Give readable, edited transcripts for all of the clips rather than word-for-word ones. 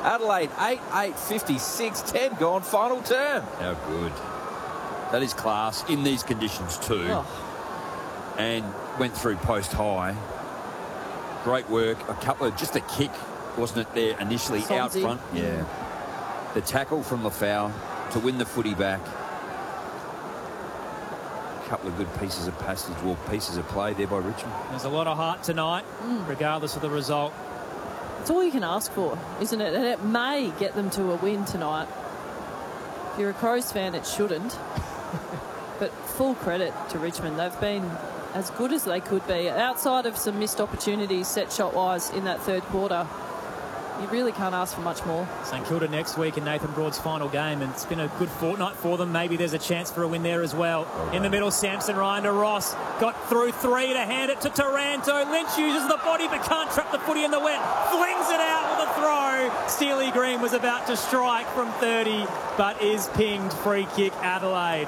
Adelaide 8-8, 56, 10 gone, final term. How good. That is class in these conditions too. Oh. And went through post high. Great work. A couple of, just a kick, wasn't it, there initially out Sonzy. front? Yeah. The tackle from Lafau to win the footy back. A couple of good pieces of passage, well, pieces of play there by Richmond. There's a lot of heart tonight, regardless of the result. It's all you can ask for, isn't it? And it may get them to a win tonight. If you're a Crows fan, it shouldn't. But full credit to Richmond. They've been as good as they could be. Outside of some missed opportunities, set shot-wise, in that third quarter, you really can't ask for much more. St Kilda next week in Nathan Broad's final game, and it's been a good fortnight for them. Maybe there's a chance for a win there as well. In the middle, Samson Ryan to Ross. Got through three to hand it to Taranto. Lynch uses the body but can't trap the footy in the wet. Flings it out with a throw. Steely Green was about to strike from 30, but is pinged. Free kick, Adelaide.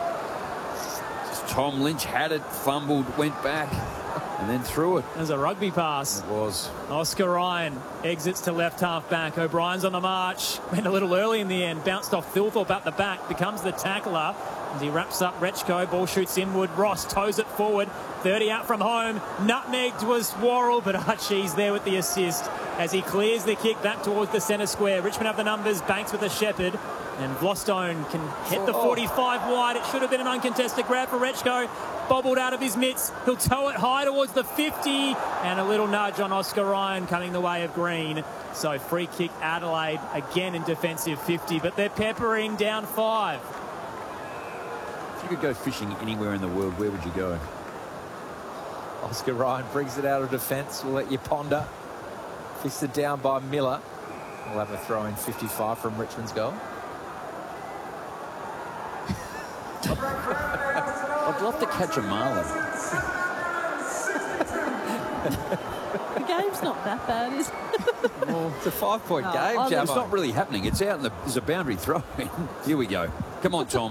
Tom Lynch had it, fumbled, went back, and then threw it. There's a rugby pass. It was. Oscar Ryan exits to left half back. O'Brien's on the march. Went a little early in the end. Bounced off Thilthorpe at the back. Becomes the tackler. As he wraps up Rechko. Ball shoots inward. Ross toes it forward. 30 out from home. Nutmegged was Worrell, but Archie's there with the assist as he clears the kick back towards the centre square. Richmond have the numbers. Banks with a Shepherd. And Vlostone can hit the 45 wide. It should have been an uncontested grab for Rechko. Bobbled out of his mitts. He'll tow it high towards the 50. And a little nudge on Oscar Ryan coming the way of Green. So free kick Adelaide again in defensive 50. But they're peppering down 5. If you could go fishing anywhere in the world, where would you go? Oscar Ryan brings it out of defence. We'll let you ponder. Fisted down by Miller. We'll have a throw in 55 from Richmond's goal. I'd love to catch a marlin. The game's not that bad, is it? Well, it's a 5-point game, I Jamo. It's not really happening. It's out in the, there's a boundary throw in. Here we go. Come on, Tom.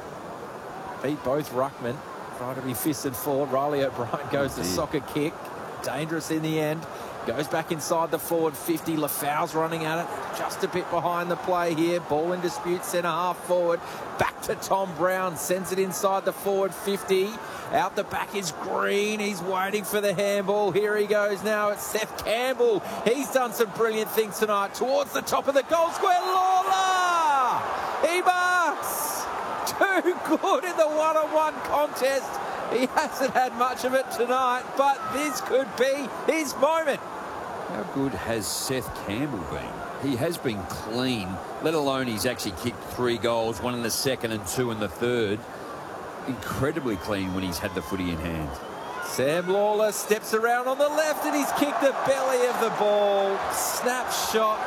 Beat both ruckmen. Trying to be fisted forward. Riley O'Brien goes to soccer kick. Dangerous in the end. Goes back inside the forward 50. Lafau's running at it. Just a bit behind the play here. Ball in dispute, centre half forward. Back to Tom Brown. Sends it inside the forward 50. Out the back is Green. He's waiting for the handball. Here he goes now. It's Seth Campbell. He's done some brilliant things tonight. Towards the top of the goal square. Lawler! He marks! Too good in the one-on-one contest. He hasn't had much of it tonight, but this could be his moment. How good has Seth Campbell been? He has been clean, let alone he's actually kicked 3 goals, 1 in the second and 2 in the third. Incredibly clean when he's had the footy in hand. Sam Lawler steps around on the left and he's kicked the belly of the ball. Snap shot.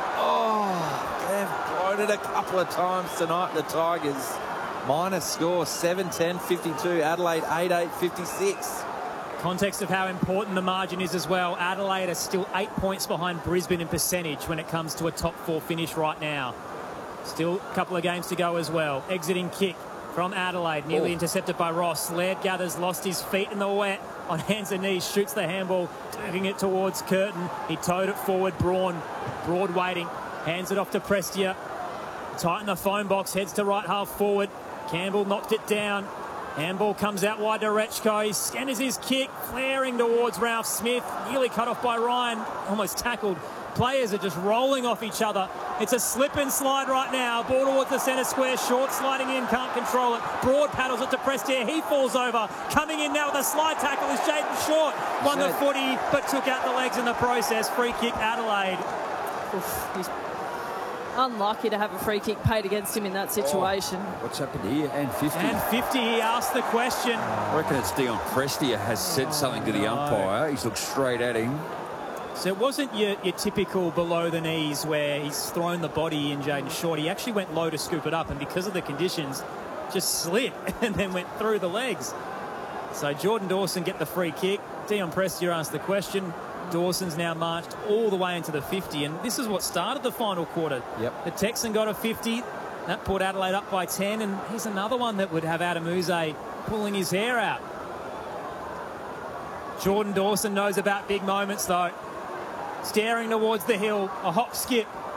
Oh, they've blown it a couple of times tonight, the Tigers. Minus score, 7-10, 52. Adelaide, 8-8, 56. Context of how important the margin is as well. Adelaide are still 8 points behind Brisbane in percentage when it comes to a top 4 finish right now. Still a couple of games to go as well. Exiting kick from Adelaide, nearly intercepted by Ross. Laird gathers, lost his feet in the wet. On hands and knees, shoots the handball, turning it towards Curtin. He towed it forward, Braun. Broad waiting, hands it off to Prestia. Tighten the phone box, heads to right half forward. Campbell knocked it down. Handball comes out wide to Rechko. He scanners his kick, flaring towards Ralph Smith. Nearly cut off by Ryan. Almost tackled. Players are just rolling off each other. It's a slip and slide right now. Ball towards the centre square. Short sliding in, can't control it. Broad paddles it to Prestia. He falls over. Coming in now with a slide tackle is Jaden Short. Won the footy, but took out the legs in the process. Free kick Adelaide. Oof, he's unlucky to have a free kick paid against him in that situation. What's happened here? And 50. And 50, he asked the question. I reckon it's Dion Prestia has said something to the umpire. He's looked straight at him. So it wasn't your typical below the knees where he's thrown the body in Jaden Short. He actually went low to scoop it up, and because of the conditions, just slid and then went through the legs. So Jordan Dawson get the free kick. Dion Prestia asked the question. Dawson's now marched all the way into the 50, and this is what started the final quarter. Yep. The Texan got a 50. That put Adelaide up by 10, and here's another one that would have Adam Uze pulling his hair out. Jordan Dawson knows about big moments, though. Staring towards the hill, a hop skip,